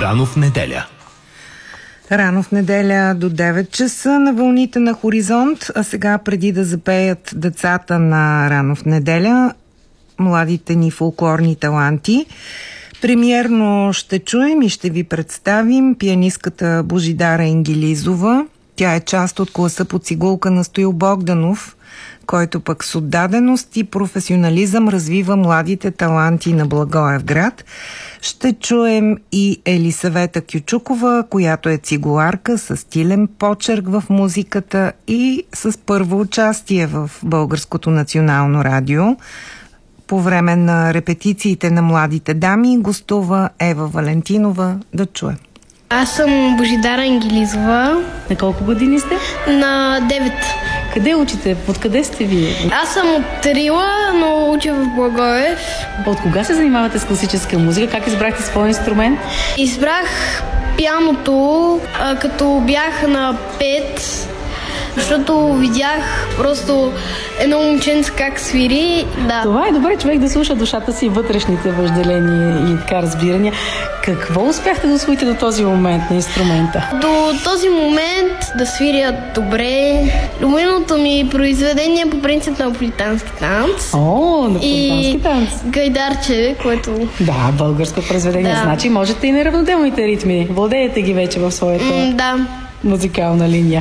Рано в неделя. Рано в неделя до 9 часа на вълните на Хоризонт, а сега преди да запеят децата на Рано в неделя, младите ни фолклорни таланти, премиерно ще чуем и ще ви представим пианистката Божидара Ингилизова. Тя е част от класа по цигулка на Стоил Богданов, който пък с отдаденост и професионализъм развива младите таланти на Благоевград. Ще чуем и Елисавета Кючукова, която е цигуларка с стилен почерк в музиката и с първо участие в Българското национално радио. По време на репетициите на младите дами гостува Ева Валентинова. Да чуем. Аз съм Божидара Ингилизова. На колко години сте? На 9. Къде учите? Откъде сте вие? Аз съм от Рила, но уча в Благоев. От кога се занимавате с класическа музика? Как избрахте своя инструмент? Избрах пианото, като бях на 5, защото видях просто едно момченце как свири. Да. Това е добре човек да слуша душата си, вътрешните въжделения и така разбирания. Какво успяхте да усвоите до този момент на инструмента? До този момент да свиря добре. Любимото ми произведение е по принцип наполитански танц. О, наполитански танц. И гайдарче, което... Да, българско произведение. Да. Значи можете и неравноделните ритми. Владеете ги вече в своята да. музикална линия.